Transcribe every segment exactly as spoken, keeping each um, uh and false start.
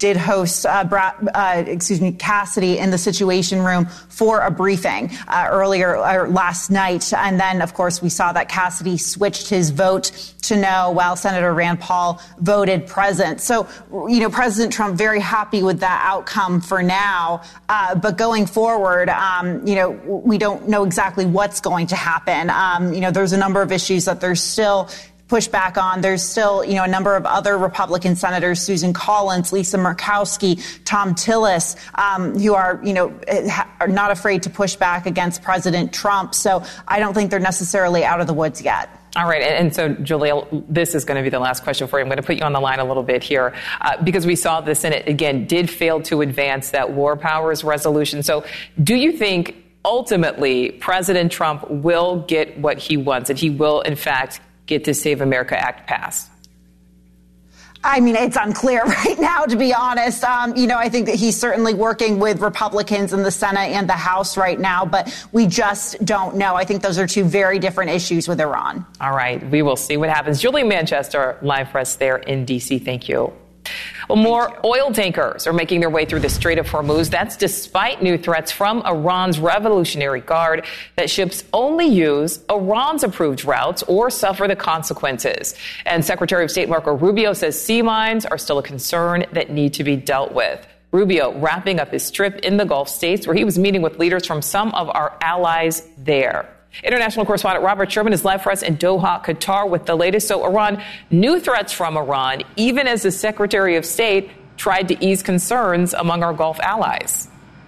did host, uh, Bra- uh, excuse me, Cassidy in the Situation Room for a briefing uh, earlier or last night. And then, of course, we saw that Cassidy switched his vote to no while Senator Rand Paul voted present. So, you know, President Trump very happy with that outcome for now. Uh, but going forward, um, you know, we don't know exactly what's going to happen. Um, you know, there's a number of issues that there's still push back on. There's still, you know, a number of other Republican senators, Susan Collins, Lisa Murkowski, Tom Tillis, um, who are, you know, are not afraid to push back against President Trump. So I don't think they're necessarily out of the woods yet. All right. And so, Julia, this is going to be the last question for you. I'm going to put you on the line a little bit here uh, because we saw the Senate, again, did fail to advance that war powers resolution. So do you think ultimately President Trump will get what he wants and he will, in fact, get the Save America Act passed? I mean, it's unclear right now, to be honest. Um, you know, I think that he's certainly working with Republicans in the Senate and the House right now, but we just don't know. I think those are two very different issues with Iran. All right. We will see what happens. Julie Manchester, live for us there in D C. Thank you. Well, more oil tankers are making their way through the Strait of Hormuz. That's despite new threats from Iran's Revolutionary Guard that ships only use Iran's approved routes or suffer the consequences. And Secretary of State Marco Rubio says sea mines are still a concern that need to be dealt with. Rubio wrapping up his trip in the Gulf states where he was meeting with leaders from some of our allies there. International correspondent Robert Sherman is live for us in Doha, Qatar, with the latest. So Iran, new threats from Iran, even as the Secretary of State tried to ease concerns among our Gulf allies.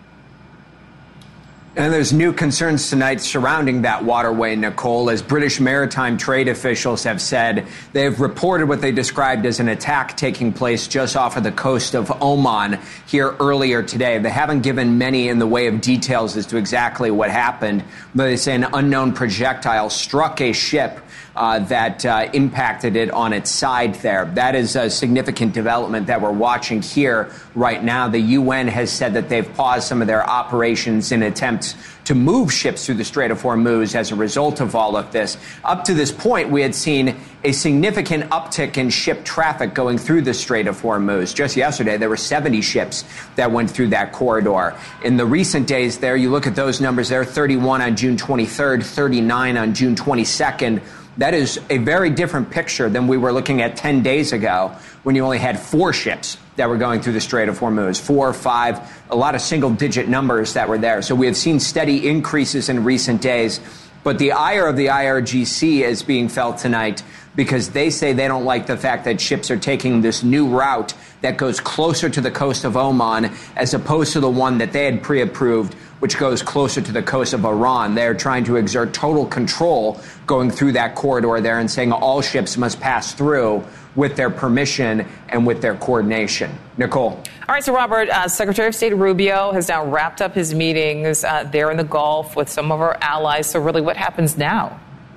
And there's new concerns tonight surrounding that waterway, Nicole, as British maritime trade officials have said they've reported what they described as an attack taking place just off of the coast of Oman here earlier today. They haven't given many in the way of details as to exactly what happened, but they say an unknown projectile struck a ship Uh, that uh, impacted it on its side there. That is a significant development that we're watching here right now. The U N has said that they've paused some of their operations in attempts to move ships through the Strait of Hormuz as a result of all of this. Up to this point, we had seen a significant uptick in ship traffic going through the Strait of Hormuz. Just yesterday, there were seventy ships that went through that corridor. In the recent days there, you look at those numbers there, thirty-one on June twenty-third, thirty-nine on June twenty-second. That is a very different picture than we were looking at ten days ago when you only had four ships that were going through the Strait of Hormuz, four, five, a lot of single-digit numbers that were there. So we have seen steady increases in recent days. But the ire of the I R G C is being felt tonight because they say they don't like the fact that ships are taking this new route that goes closer to the coast of Oman as opposed to the one that they had pre-approved, which goes closer to the coast of Iran. They're trying to exert total control going through that corridor there and saying all ships must pass through with their permission and with their coordination. Nicole. All right, so Robert, uh, Secretary of State Rubio has now wrapped up his meetings uh, there in the Gulf with some of our allies. So really, what happens now?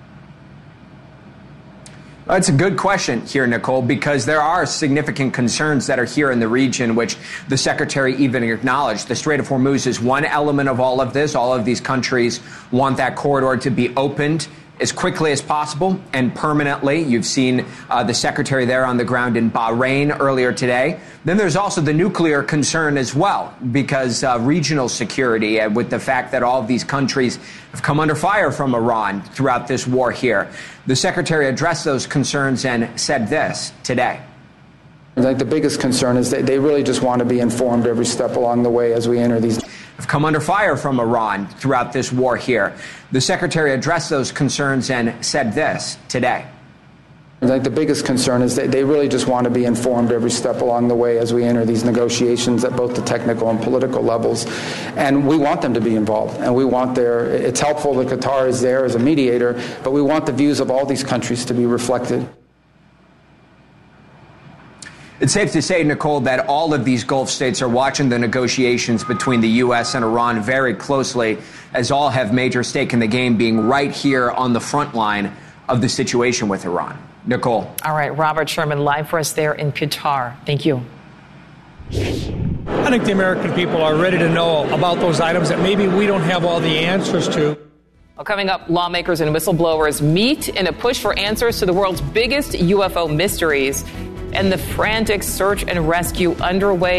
That's a good question here, Nicole, because there are significant concerns that are here in the region, which the secretary even acknowledged. The Strait of Hormuz is one element of all of this. All of these countries want that corridor to be opened as quickly as possible and permanently. You've seen uh, the secretary there on the ground in Bahrain earlier today. Then there's also the nuclear concern as well, because uh, regional security uh, with the fact that all of these countries have come under fire from Iran throughout this war here. The secretary addressed those concerns and said this today. I think the biggest concern is that they really just want to be informed every step along the way as we enter these. Have come under fire from Iran throughout this war here. The secretary addressed those concerns and said this today. I think the biggest concern is that they really just want to be informed every step along the way as we enter these negotiations at both the technical and political levels. And we want them to be involved. And we want their, it's helpful that Qatar is there as a mediator, but we want the views of all these countries to be reflected. It's safe to say, Nicole, that all of these Gulf states are watching the negotiations between the U S and Iran very closely, as all have major stake in the game, being right here on the front line of the situation with Iran. Nicole. All right, Robert Sherman, live for us there in Qatar. Thank you. I think the American people are ready to know about those items that maybe we don't have all the answers to. Well, coming up, lawmakers and whistleblowers meet in a push for answers to the world's biggest U F O mysteries and the frantic search and rescue underway